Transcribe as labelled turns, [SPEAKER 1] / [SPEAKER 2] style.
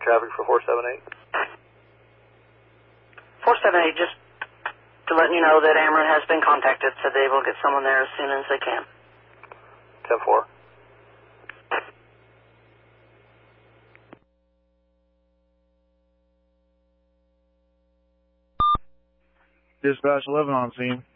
[SPEAKER 1] Traffic for 478.
[SPEAKER 2] 478, just to let you know that Ameren has been contacted, so they will get someone there as soon as they can.
[SPEAKER 1] 10-4.
[SPEAKER 3] Dispatch 11 on scene.